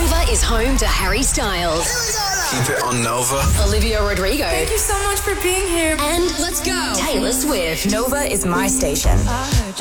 Nova is home to Harry Styles. Keep it on Nova. Olivia Rodrigo. Thank you so much for being here. And let's go, Taylor Swift. Nova is my station.